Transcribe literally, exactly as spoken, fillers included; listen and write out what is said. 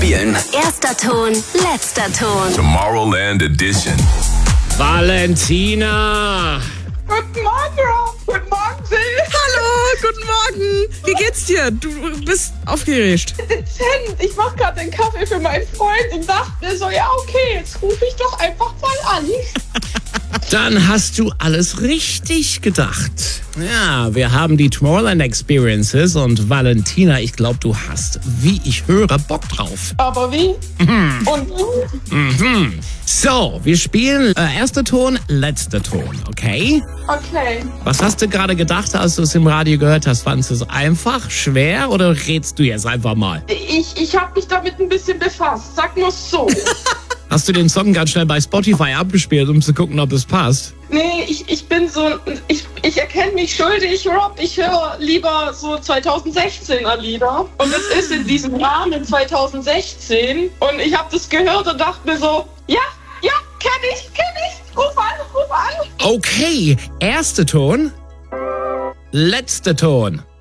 spielen. Erster Ton, letzter Ton. Tomorrowland Edition. Valentina! Guten Morgen, Rob. Guten Morgen, Sil. Hallo, guten Morgen. Wie geht's dir? Du bist aufgeregt. Dezent. Ich mach gerade den Kaffee für meinen Freund und dachte mir so, ja okay, jetzt rufe ich doch einfach mal an. Dann hast du alles richtig gedacht. Ja, wir haben die Tomorrowland Experiences und Valentina, ich glaube, du hast, wie ich höre, Bock drauf. Aber wie? Mhm. Und Mhm. So, wir spielen äh, erster Ton, letzter Ton, okay? okay. Was hast du gerade gedacht, als du es im Radio gehört hast? Fandest du es einfach, schwer oder redst du jetzt einfach mal? Ich, ich habe mich damit ein bisschen befasst. Sag nur so. Hast du den Song ganz schnell bei Spotify abgespielt, um zu gucken, ob es passt? Nee, ich, ich bin so, ich, ich erkenne mich schuldig, Rob. Ich höre lieber so zweitausendsechzehner Lieder. Und es ist in diesem Rahmen zweitausendsechzehn. Und ich habe das gehört und dachte mir so, ja, ja, kenn ich, kenn ich. Ruf an, ruf an. Okay, erster Ton, letzter Ton.